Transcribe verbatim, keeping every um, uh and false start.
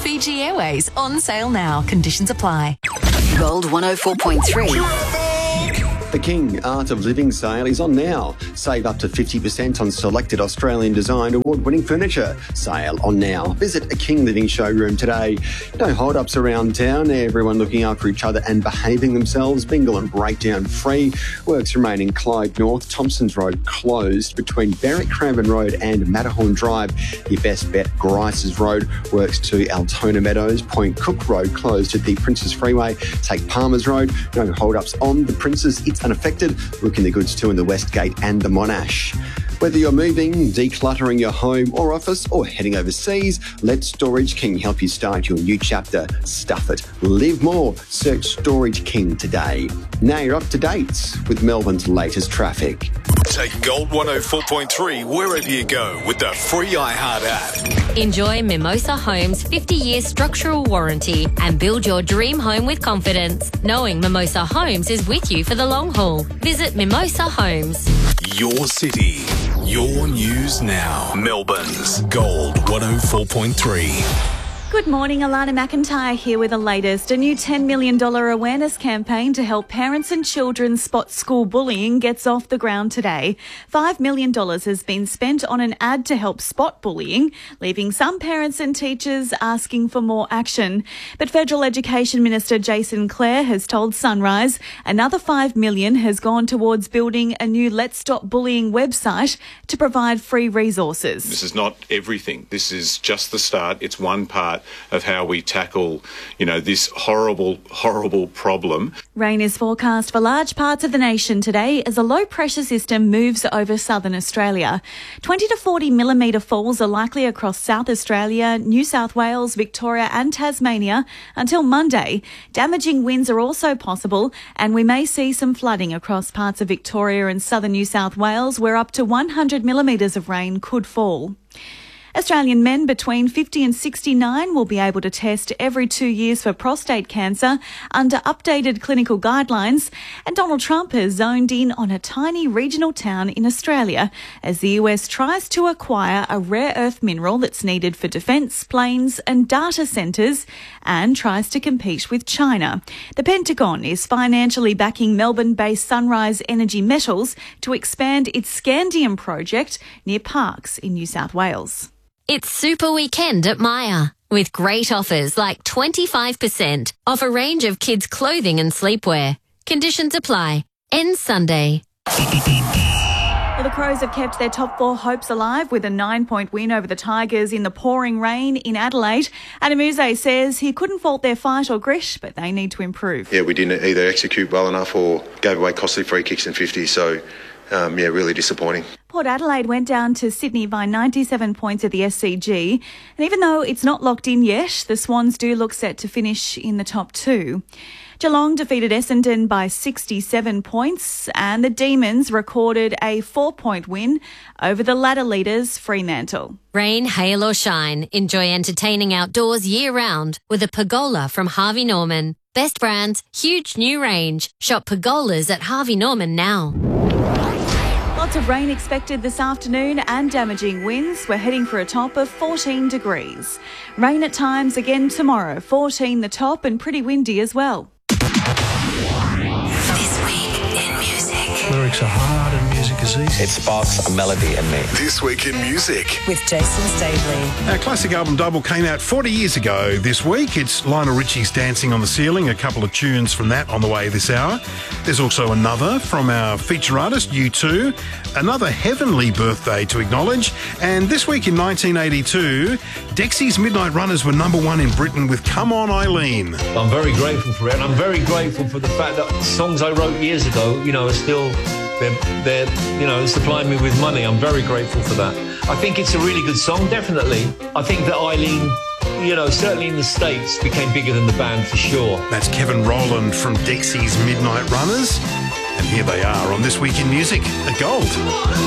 Fiji Airways on sale now. Conditions apply. Gold one oh four point three. The King Art of Living sale is on now. Save up to fifty percent on selected Australian designed award-winning furniture. Sale on now. Visit a King Living showroom today. No hold-ups around town. Everyone looking after each other and behaving themselves. Bingle and breakdown free. Works remain in Clyde North. Thompsons Road closed between Berwick Cranbourne Road and Matterhorn Drive. Your best bet, Grice's Road. Works to Altona Meadows. Point Cook Road closed at the Princes Freeway. Take Palmer's Road. No hold-ups on the Princes. It's unaffected. Looking the goods too in the West Gate and the Monash. Whether you're moving, decluttering your home or office, or heading overseas, let Storage King help you start your new chapter. Stuff it. Live more. Search Storage King today. Now you're up to date with Melbourne's latest traffic. Take Gold one oh four point three wherever you go with the free iHeart app. Enjoy Mimosa Homes' fifty-year structural warranty and build your dream home with confidence, knowing Mimosa Homes is with you for the long haul. Visit Mimosa Homes. Your city, your news now. Melbourne's Gold one oh four point three. Good morning, Alana McIntyre here with the latest. A new ten million dollars awareness campaign to help parents and children spot school bullying gets off the ground today. five million dollars has been spent on an ad to help spot bullying, leaving some parents and teachers asking for more action. But Federal Education Minister Jason Clare has told Sunrise another five million dollars has gone towards building a new Let's Stop Bullying website to provide free resources. This is not everything. This is just the start. It's one part of how we tackle, you know, this horrible, horrible problem. Rain is forecast for large parts of the nation today as a low-pressure system moves over southern Australia. twenty to forty millimetre falls are likely across South Australia, New South Wales, Victoria and Tasmania until Monday. Damaging winds are also possible and we may see some flooding across parts of Victoria and southern New South Wales where up to one hundred millimetres of rain could fall. Australian men between fifty and sixty-nine will be able to test every two years for prostate cancer under updated clinical guidelines, and Donald Trump has zoned in on a tiny regional town in Australia as the U S tries to acquire a rare earth mineral that's needed for defence, planes and data centres and tries to compete with China. The Pentagon is financially backing Melbourne-based Sunrise Energy Metals to expand its scandium project near Parkes in New South Wales. It's Super Weekend at Myer, with great offers like twenty-five percent off a range of kids' clothing and sleepwear. Conditions apply. Ends Sunday. Well, the Crows have kept their top four hopes alive with a nine-point win over the Tigers in the pouring rain in Adelaide. Adamuse says he couldn't fault their fight or grit, but they need to improve. Yeah, we didn't either execute well enough or gave away costly free kicks in fifty, so um, yeah, really disappointing. Port Adelaide went down to Sydney by ninety-seven points at the S C G, and even though it's not locked in yet, the Swans do look set to finish in the top two. Geelong defeated Essendon by sixty-seven points, and the Demons recorded a four-point win over the ladder leaders Fremantle. Rain, hail or shine, enjoy entertaining outdoors year-round with a pergola from Harvey Norman. Best brands, huge new range. Shop pergolas at Harvey Norman now. Lots of rain expected this afternoon and damaging winds. We're heading for a top of fourteen degrees. Rain at times again tomorrow, fourteen the top and pretty windy as well. This week in music. Lyrics are hard and music is easy. It sparks a melody in me. This week in music. With Jason Stavely. Our classic album double came out forty years ago this week. It's Lionel Richie's Dancing on the Ceiling, a couple of tunes from that on the way this hour. There's also another from our feature artist, U two, another heavenly birthday to acknowledge, and this week in nineteen eighty-two, Dexy's Midnight Runners were number one in Britain with Come On Eileen. I'm very grateful for it, and I'm very grateful for the fact that songs I wrote years ago, you know, are still, they're, they're you know, supplying me with money. I'm very grateful for that. I think it's a really good song, definitely. I think that Eileen, you know, certainly in the States, became bigger than the band for sure. That's Kevin Rowland from Dexy's Midnight Runners, and here they are on This Week in Music at Gold.